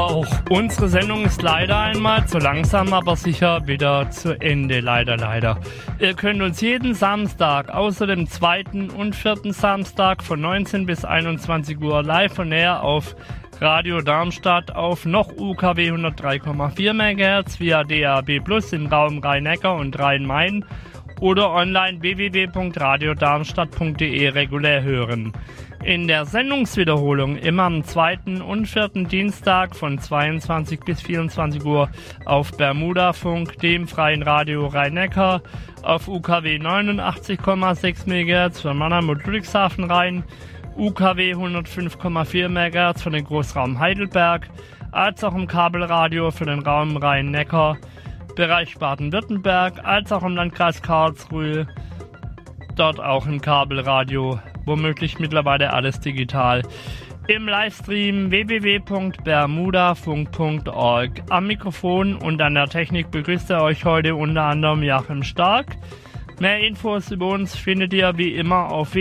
auch unsere Sendung ist leider einmal zu langsam, aber sicher wieder zu Ende. Leider. Ihr könnt uns jeden Samstag, außer dem 2. und 4. Samstag von 19 bis 21 Uhr live on air auf Radio Darmstadt auf noch UKW 103,4 MHz via DAB Plus im Raum Rhein-Neckar und Rhein-Main oder online www.radiodarmstadt.de regulär hören. In der Sendungswiederholung immer am 2. und 4. Dienstag von 22 bis 24 Uhr auf Bermudafunk, dem freien Radio Rhein-Neckar, auf UKW 89,6 MHz für Mannheim und Ludwigshafen Rhein, UKW 105,4 MHz für den Großraum Heidelberg, als auch im Kabelradio für den Raum Rhein-Neckar, Bereich Baden-Württemberg, als auch im Landkreis Karlsruhe, dort auch im Kabelradio, womöglich mittlerweile alles digital. Im Livestream www.bermudafunk.org. Am Mikrofon und an der Technik begrüßt er euch heute unter anderem Joachim Stark. Mehr Infos über uns findet ihr wie immer auf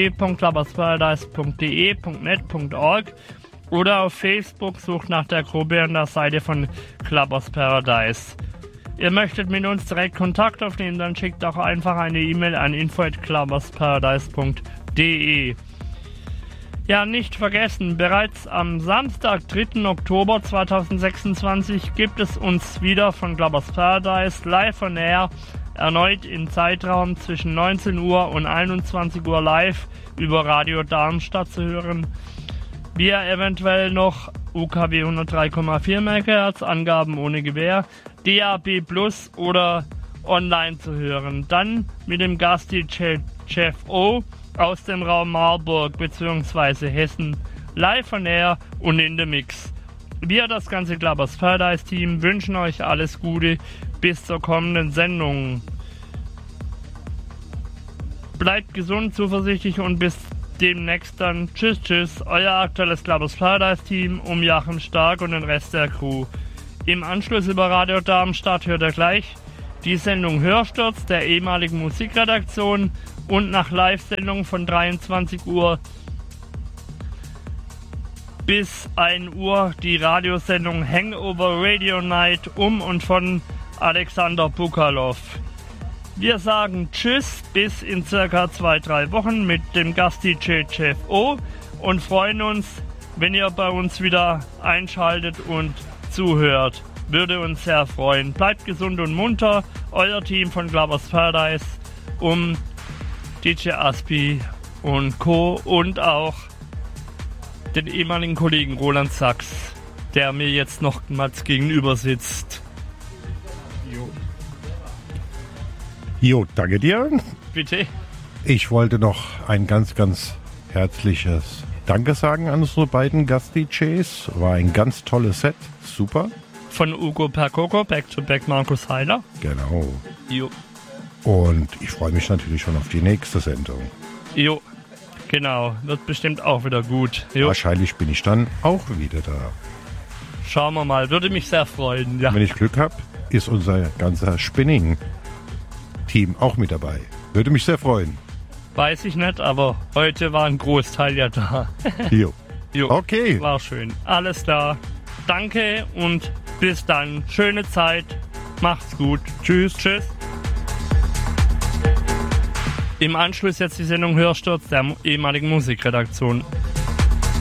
www.clubbersparadise.de.net.org oder auf Facebook, sucht nach der Gruppe an der Seite von Clubbers Paradise. Ihr möchtet mit uns direkt Kontakt aufnehmen, dann schickt auch einfach eine E-Mail an info@clubbersparadise.de. Ja, nicht vergessen, bereits am Samstag, 3. Oktober 2026 gibt es uns wieder von Clubbers Paradise live on air, erneut im Zeitraum zwischen 19 Uhr und 21 Uhr live über Radio Darmstadt zu hören. Wir eventuell noch UKW 103,4 MHz, Angaben ohne Gewähr, DAB Plus oder online zu hören. Dann mit dem Gast-DJ Jeff O aus dem Raum Marburg bzw. Hessen live on air und in the Mix. Wir, das ganze Clubbers Paradise Team, wünschen euch alles Gute bis zur kommenden Sendung. Bleibt gesund, zuversichtlich und bis demnächst dann. Tschüss, euer aktuelles Clubbers Paradise Team um Joachim Stark und den Rest der Crew. Im Anschluss über Radio Darmstadt hört ihr gleich die Sendung Hörsturz der ehemaligen Musikredaktion und nach Live-Sendung von 23 Uhr bis 1 Uhr die Radiosendung Hangover Radio Night um und von Alexander Bukalov. Wir sagen Tschüss bis in circa 2-3 Wochen mit dem Gast-DJ Jeff O und freuen uns, wenn ihr bei uns wieder einschaltet und zuhört. Würde uns sehr freuen. Bleibt gesund und munter. Euer Team von Clubbers Paradise um DJ Aspi und Co. und auch den ehemaligen Kollegen Roland Sachs, der mir jetzt nochmals gegenüber sitzt. Jo, danke dir. Bitte. Ich wollte noch ein ganz, ganz herzliches Danke sagen an unsere beiden Gast-DJs. War ein ganz tolles Set. Super. Von Ugo Percoco, Back to Back Markus Heiler. Genau. Jo. Und ich freue mich natürlich schon auf die nächste Sendung. Jo, genau. Wird bestimmt auch wieder gut. Jo. Wahrscheinlich bin ich dann auch wieder da. Schauen wir mal. Würde mich sehr freuen. Ja. Wenn ich Glück habe, ist unser ganzer Spinning-Team auch mit dabei. Würde mich sehr freuen. Weiß ich nicht, aber heute war ein Großteil ja da. Jo. Jo. Okay. War schön. Alles klar. Danke und bis dann. Schöne Zeit. Macht's gut. Tschüss. Im Anschluss jetzt die Sendung Hörsturz der ehemaligen Musikredaktion.